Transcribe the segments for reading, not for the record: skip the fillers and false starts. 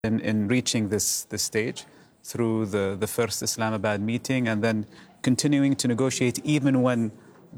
in reaching this stage through the first Islamabad meeting and then continuing to negotiate even when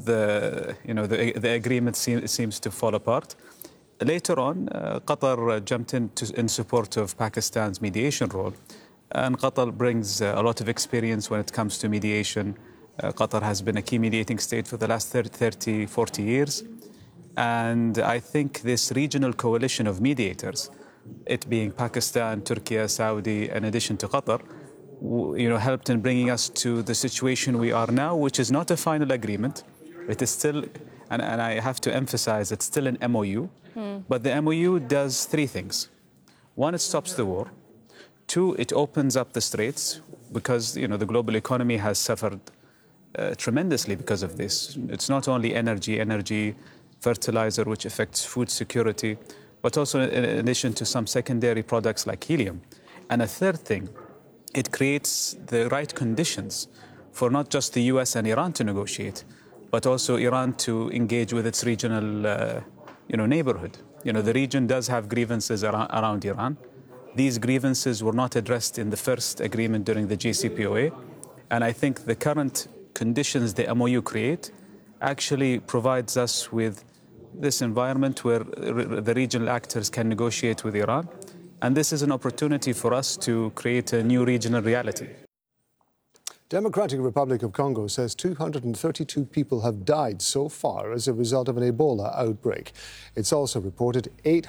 the agreement seems to fall apart. Later on, Qatar jumped in support of Pakistan's mediation role. And Qatar brings a lot of experience when it comes to mediation. Qatar has been a key mediating state for the last 30, 40 years. And I think this regional coalition of mediators, it being Pakistan, Turkey, Saudi, in addition to Qatar, helped in bringing us to the situation we are now, which is not a final agreement. It is still, and I have to emphasize, it's still an MOU. But the MOU does three things. One, it stops the war. Two, it opens up the straits because, the global economy has suffered tremendously because of this. It's not only energy, fertilizer, which affects food security, but also in addition to some secondary products like helium. And a third thing, it creates the right conditions for not just the US and Iran to negotiate, but also Iran to engage with its regional neighborhood. The region does have grievances around Iran. These grievances were not addressed in the first agreement during the JCPOA. And I think the current conditions the MOU create actually provides us with this environment where the regional actors can negotiate with Iran. And this is an opportunity for us to create a new regional reality. Democratic Republic of Congo says 232 people have died so far as a result of an Ebola outbreak. It's also reported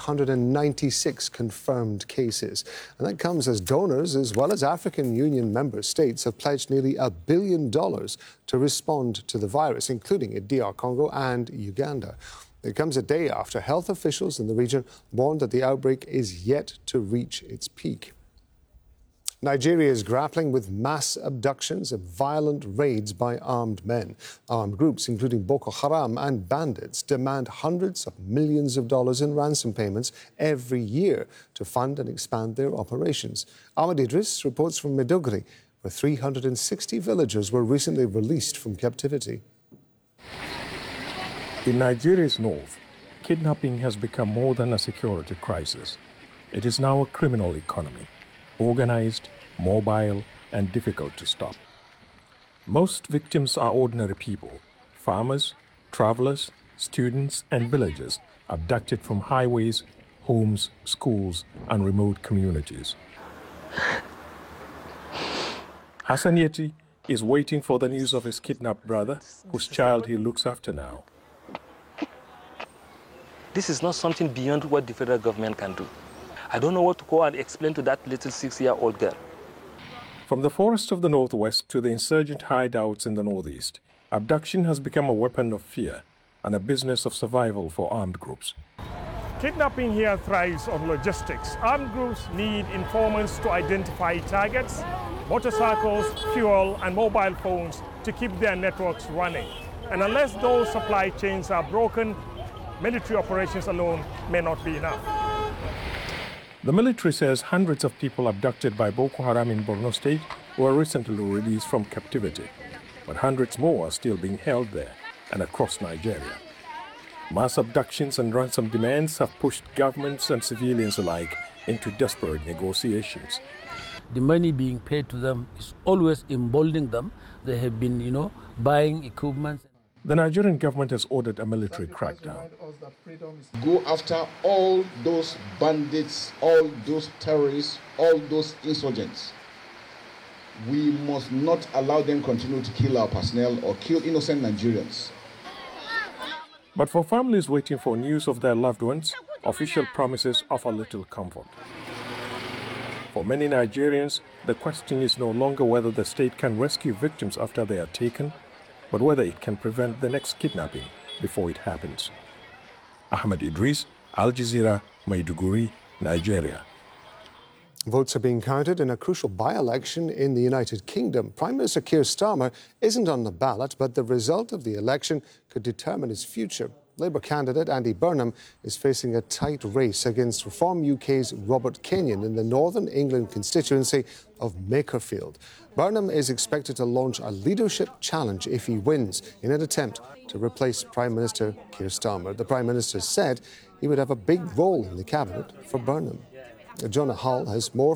896 confirmed cases. And that comes as donors, as well as African Union member states, have pledged nearly $1 billion to respond to the virus, including in DR Congo and Uganda. It comes a day after health officials in the region warned that the outbreak is yet to reach its peak. Nigeria is grappling with mass abductions and violent raids by armed men. Armed groups, including Boko Haram and bandits, demand hundreds of millions of dollars in ransom payments every year to fund and expand their operations. Ahmed Idris reports from Maiduguri, where 360 villagers were recently released from captivity. In Nigeria's north, kidnapping has become more than a security crisis. It is now a criminal economy, organized, mobile, and difficult to stop. Most victims are ordinary people, farmers, travelers, students, and villagers abducted from highways, homes, schools, and remote communities. Hassan Yeti is waiting for the news of his kidnapped brother, whose child he looks after now. This is not something beyond what the federal government can do. I don't know what to go and explain to that little 6-year-old girl. From the forests of the northwest to the insurgent hideouts in the northeast, abduction has become a weapon of fear and a business of survival for armed groups. Kidnapping here thrives on logistics. Armed groups need informants to identify targets, motorcycles, fuel, and mobile phones to keep their networks running. And unless those supply chains are broken, military operations alone may not be enough. The military says hundreds of people abducted by Boko Haram in Borno State were recently released from captivity, but hundreds more are still being held there and across Nigeria. Mass abductions and ransom demands have pushed governments and civilians alike into desperate negotiations. The money being paid to them is always emboldening them. They have been, buying equipment. The Nigerian government has ordered a military crackdown. Go after all those bandits, all those terrorists, all those insurgents. We must not allow them continue to kill our personnel or kill innocent Nigerians. But for families waiting for news of their loved ones, official promises offer little comfort. For many Nigerians, the question is no longer whether the state can rescue victims after they are taken, but whether it can prevent the next kidnapping before it happens. Ahmed Idris, Al Jazeera, Maiduguri, Nigeria. Votes are being counted in a crucial by-election in the United Kingdom. Prime Minister Keir Starmer isn't on the ballot, but the result of the election could determine his future. Labour candidate Andy Burnham is facing a tight race against Reform UK's Robert Kenyon in the Northern England constituency of Makerfield. Burnham is expected to launch a leadership challenge if he wins in an attempt to replace Prime Minister Keir Starmer. The Prime Minister said he would have a big role in the cabinet for Burnham. Jonah Hull has more